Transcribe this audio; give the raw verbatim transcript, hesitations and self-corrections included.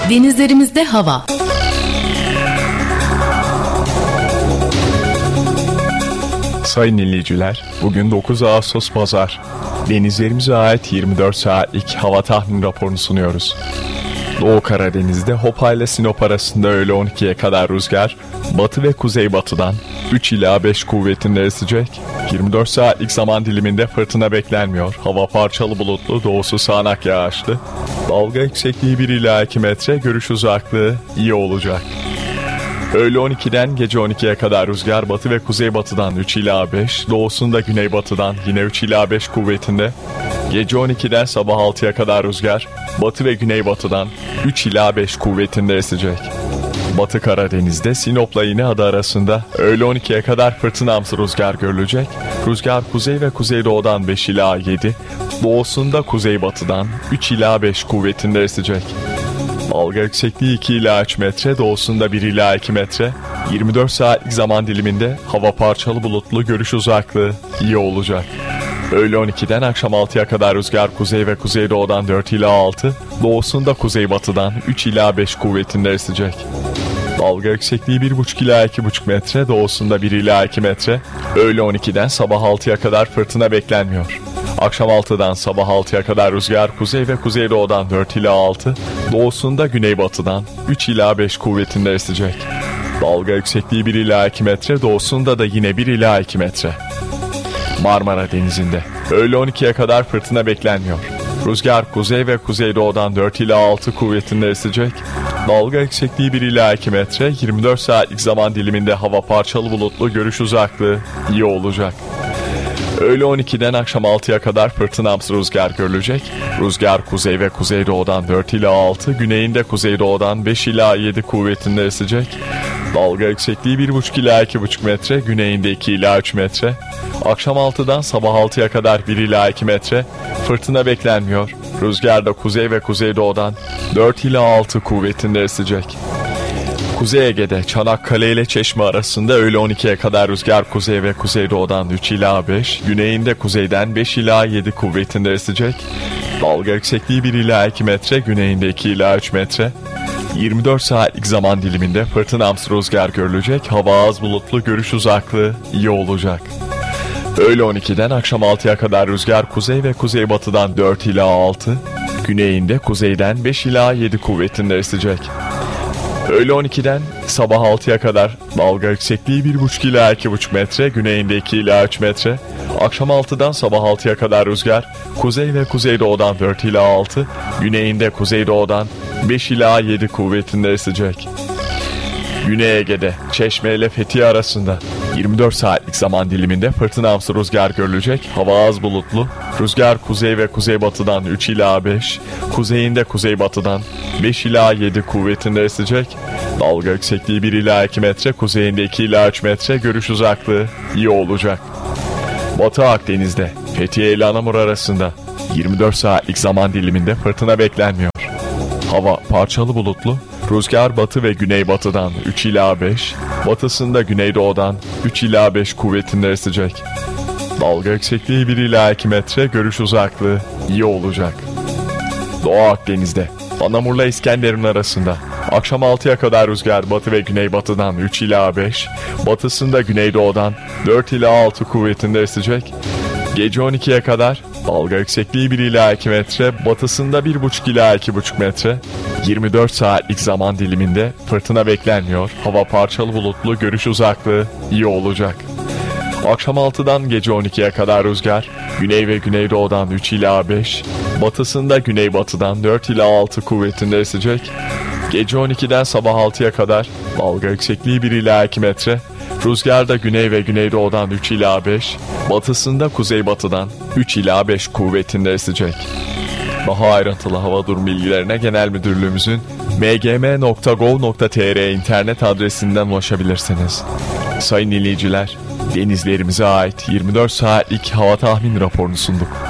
Denizlerimizde hava. Sayın dinleyiciler, bugün dokuz Ağustos Pazar. Denizlerimize ait yirmi dört saatlik hava tahmin raporunu sunuyoruz. Doğu Karadeniz'de Hopa ile Sinop arasında öğle on ikiye kadar rüzgar, batı ve kuzeybatıdan üç ila beş kuvvetinde esecek. yirmi dört saatlik zaman diliminde fırtına beklenmiyor. Hava parçalı bulutlu, doğusu sağanak yağışlı. Dalga yüksekliği bir ila iki metre, görüş uzaklığı iyi olacak. Öğle on ikiden gece on ikiye kadar rüzgar batı ve kuzeybatıdan üç ila beş, doğusunda güneybatıdan yine üç ila beş kuvvetinde. Gece on ikiden sabah altıya kadar rüzgar batı ve güneybatıdan üç ila beş kuvvetinde esecek. Batı Karadeniz'de Sinop'la İnegöl arasında öğle on ikiye kadar fırtınamsı rüzgar görülecek. Rüzgar kuzey ve kuzeydoğudan beş ila yedi, doğusunda kuzeybatıdan üç ila beş kuvvetinde esecek. Dalga yüksekliği iki ila üç metre, doğusunda bir ila iki metre. yirmi dört saatlik zaman diliminde hava parçalı bulutlu, görüş uzaklığı iyi olacak. Öğle on ikiden akşam altıya kadar rüzgar kuzey ve kuzeydoğudan dört ila altı, doğusunda kuzeybatıdan üç ila beş kuvvetinde esecek. Dalga yüksekliği bir buçuk ila iki buçuk metre, doğusunda bir ila iki metre. Öğle on ikiden sabah altıya kadar fırtına beklenmiyor. Akşam altıdan sabah altıya kadar rüzgar kuzey ve kuzeydoğudan dört ila altı, doğusunda güneybatıdan üç ila beş kuvvetinde esecek. Dalga yüksekliği bir ila iki metre, doğusunda da yine bir ila iki metre. Marmara Denizi'nde öğle on ikiye kadar fırtına beklenmiyor. Rüzgar kuzey ve kuzeydoğudan dört ila altı kuvvetinde esecek. Dalga yüksekliği bir ila iki metre, yirmi dört saatlik zaman diliminde hava parçalı bulutlu, görüş uzaklığı iyi olacak. Öğle on ikiden akşam altıya kadar fırtınamsı rüzgar görülecek. Rüzgar kuzey ve kuzeydoğudan dört ila altı, güneyinde kuzeydoğudan beş ila yedi kuvvetinde esecek. Dalga yüksekliği bir buçuk ila iki buçuk metre, güneyinde iki ila üç metre. Akşam altıdan sabah altıya kadar bir ila iki metre, fırtına beklenmiyor. Rüzgar da kuzey ve kuzeydoğudan dört ila altı kuvvetinde esecek. Kuzey Ege'de Çanakkale ile Çeşme arasında öğle on ikiye kadar rüzgar kuzey ve kuzeydoğudan üç ila beş, güneyinde kuzeyden beş ila yedi kuvvetinde esecek. Dalga yüksekliği bir ila iki metre, güneyinde iki ila üç metre. yirmi dört saatlik zaman diliminde fırtınamsı rüzgar görülecek. Hava az bulutlu, görüş uzaklığı iyi olacak. Öğle on ikiden akşam altıya kadar rüzgar kuzey ve kuzeybatıdan dört ila altı, güneyinde kuzeyden beş ila yedi kuvvetinde esecek. Öğle on ikiden sabah altıya kadar dalga yüksekliği bir buçuk ila iki buçuk metre, güneyinde iki ila üç metre. Akşam altıdan sabah altıya kadar rüzgar kuzey ve kuzeydoğudan dört ila altı, güneyinde kuzeydoğudan beş ila yedi kuvvetinde esecek. Güney Ege'de Çeşme ile Fethiye arasında yirmi dört saatlik zaman diliminde fırtınamsı rüzgar görülecek. Hava az bulutlu. Rüzgar kuzey ve kuzeybatıdan üç ila beş, kuzeyinde kuzeybatıdan beş ila yedi kuvvetinde esecek. Dalga yüksekliği bir ila iki metre, kuzeyinde iki ila üç metre, görüş uzaklığı iyi olacak. Batı Akdeniz'de Fethiye ile Anamur arasında yirmi dört saatlik zaman diliminde fırtına beklenmiyor. Hava parçalı bulutlu. Rüzgar batı ve güneybatıdan üç ila beş, batısında güneydoğudan üç ila beş kuvvetinde esecek. Dalga yüksekliği bir ila iki metre, görüş uzaklığı iyi olacak. Doğu Akdeniz'de Anamur'la İskenderun arasında akşam altıya kadar rüzgar batı ve güneybatıdan üç ila beş, batısında güneydoğudan dört ila altı kuvvetinde esecek. Gece on ikiye kadar dalga yüksekliği bir ila iki metre, batısında bir buçuk ila iki buçuk metre. yirmi dört saatlik zaman diliminde fırtına beklenmiyor. Hava parçalı bulutlu, görüş uzaklığı iyi olacak. Akşam altıdan gece on ikiye kadar rüzgar güney ve güneydoğudan üç ila beş, batısında güneybatıdan dört ila altı kuvvetinde esecek. Gece on ikiden sabah altıya kadar dalga yüksekliği bir ila iki metre. Rüzgar da güney ve güneydoğudan üç ila beş, batısında kuzeybatıdan üç ila beş kuvvetinde esecek. Daha ayrıntılı hava durum bilgilerine Genel Müdürlüğümüzün m g m nokta gov nokta t r internet adresinden ulaşabilirsiniz. Sayın dinleyiciler, denizlerimize ait yirmi dört saatlik hava tahmin raporunu sunduk.